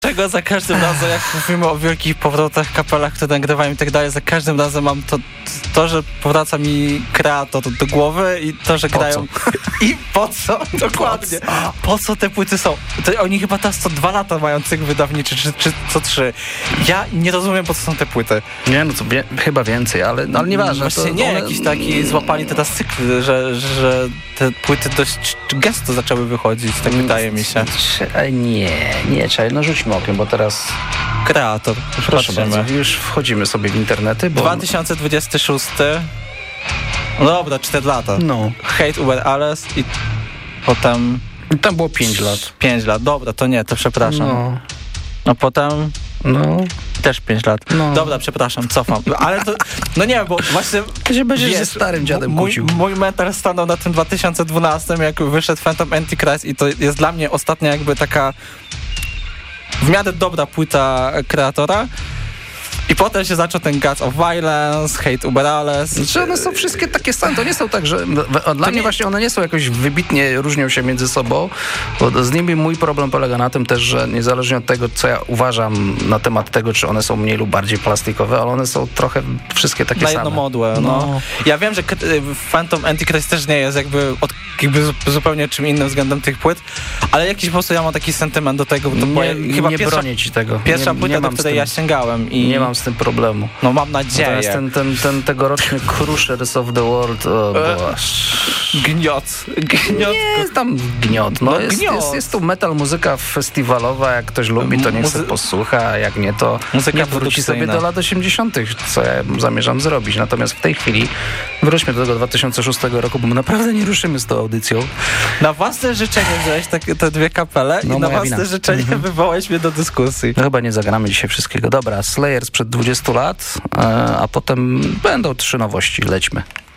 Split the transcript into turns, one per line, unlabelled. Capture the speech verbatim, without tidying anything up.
Czego za każdym razem, jak mówimy o wielkich powrotach, kapelach, które nagrywają i tak dalej, za każdym razem mam to, to że powraca mi kreator do, do głowy i to, że
po
grają...
Co?
I po co? Dokładnie. Po co? Po co te płyty są? To oni chyba teraz co dwa lata mają cykl wydawniczy, czy, czy co trzy. Ja nie rozumiem, po co są te płyty.
Nie, no co, wie, chyba więcej, ale, no, ale nieważne.
Właśnie
to,
nie,
one...
jakiś taki złapali teraz cykl, że, że te płyty dość gęsto zaczęły wychodzić, tak wydaje mi się.
Nie, nie, czekaj, no rzućmy okiem, bo teraz...
Kreator.
Proszę bardzo, już wchodzimy sobie w internety, bo...
dwa tysiące dwudziesty szósty. No dobra, cztery lata.
No.
Hate Uber Alles i potem...
Tam było pięć lat.
pięć lat, dobra, to nie, to przepraszam.
No.
A potem...
No.
Też pięć lat.
No.
Dobra, przepraszam, cofam. Ale to... No nie, bo właśnie...
Ty się będziesz
wiesz,
ze starym dziadem
mój,
kłócił.
mój mental stanął na tym dwa tysiące dwunastym, jak wyszedł Phantom Antichrist i to jest dla mnie ostatnia jakby taka w miarę dobra płyta kreatora. I potem się zaczął ten Gods of Violence, Hate Uber Alles.
Znaczy one są wszystkie takie same, to nie są tak, że dla mnie
nie...
właśnie one nie są jakoś wybitnie, różnią się między sobą, bo z nimi mój problem polega na tym też, że niezależnie od tego, co ja uważam na temat tego, czy one są mniej lub bardziej plastikowe, ale one są trochę wszystkie takie
na
same.
Na jedno modłe, no.
no.
Ja wiem, że Phantom Antichrist też nie jest jakby, od, jakby zupełnie czym innym względem tych płyt, ale jakiś po prostu ja mam taki sentyment do tego, bo to była
nie,
chyba
nie
pierwsza,
bronię ci tego.
pierwsza
nie,
płyta,
nie
do której ja sięgałem. I
nie mam z tym problemu.
No mam nadzieję.
Natomiast ten, ten, ten tegoroczny Crushers of the World, o
Gniot. Gniot.
Nie, tam gniot. No,
no
jest,
gniot.
Jest, jest tu metal muzyka festiwalowa, jak ktoś lubi, to niech
Muzy-
sobie posłucha, a jak nie, to
muzyka
niech wróci sobie do lat osiemdziesiątych, co ja zamierzam zrobić. Natomiast w tej chwili wróćmy do tego dwa tysiące szóstego roku, bo my naprawdę nie ruszymy z tą audycją.
Na własne życzenie wziąłeś tak, te dwie kapele
No,
i na
moja
własne
wina.
życzenie
Mhm.
wywołałeś mnie do dyskusji.
No chyba nie zagramy dzisiaj wszystkiego. Dobra, Slayer sprzed dwudziestu lat, a potem będą trzy nowości. Lećmy.